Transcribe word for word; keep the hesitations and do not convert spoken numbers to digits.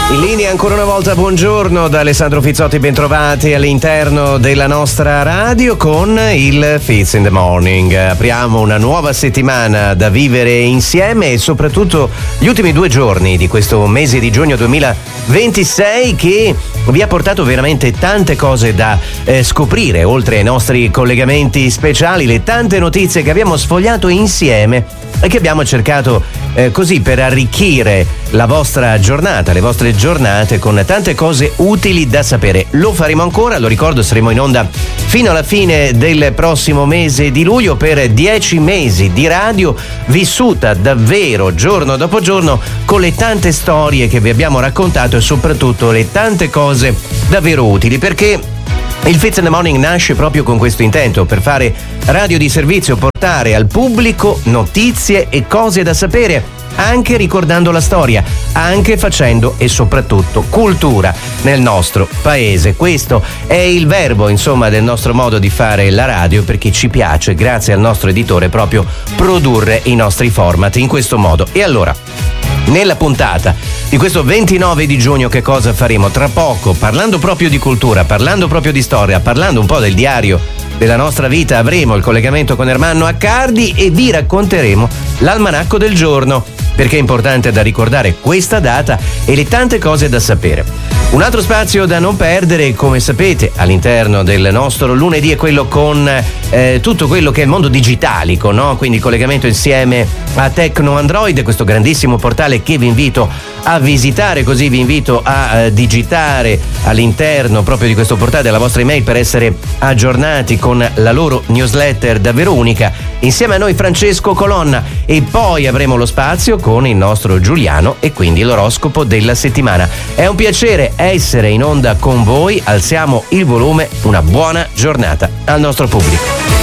In linea ancora una volta, buongiorno da Alessandro Fizzotti, bentrovati all'interno della nostra radio con il Fizz in the Morning. Apriamo una nuova settimana da vivere insieme e soprattutto gli ultimi due giorni di questo mese di giugno duemilaventisei che vi ha portato veramente tante cose da eh, scoprire, oltre ai nostri collegamenti speciali, le tante notizie che abbiamo sfogliato insieme e che abbiamo cercato eh, così per arricchire la vostra giornata, le vostre giornate con tante cose utili da sapere. Lo faremo ancora, lo ricordo, saremo in onda fino alla fine del prossimo mese di luglio per dieci mesi di radio vissuta davvero giorno dopo giorno con le tante storie che vi abbiamo raccontato e soprattutto le tante cose davvero utili, perché il Fizz in the Morning nasce proprio con questo intento, per fare radio di servizio, portare al pubblico notizie e cose da sapere, anche ricordando la storia, anche facendo e soprattutto cultura nel nostro paese. Questo è il verbo, insomma, del nostro modo di fare la radio, perché ci piace, grazie al nostro editore, proprio produrre i nostri format in questo modo. E allora, nella puntata di questo ventinove di giugno che cosa faremo? Tra poco, parlando proprio di cultura, parlando proprio di storia, parlando un po' del diario della nostra vita, avremo il collegamento con Ermanno Accardi e vi racconteremo l'almanacco del giorno, perché è importante da ricordare questa data e le tante cose da sapere. Un altro spazio da non perdere, come sapete, all'interno del nostro lunedì è quello con eh, tutto quello che è il mondo digitalico, no? Quindi collegamento insieme a Tecno Android, questo grandissimo portale che vi invito a visitare, così vi invito a eh, digitare all'interno proprio di questo portale la vostra email per essere aggiornati con la loro newsletter davvero unica, insieme a noi Francesco Colonna, e poi avremo lo spazio con il nostro Giuliano e quindi l'oroscopo della settimana. È un piacere essere in onda con voi, alziamo il volume, una buona giornata al nostro pubblico.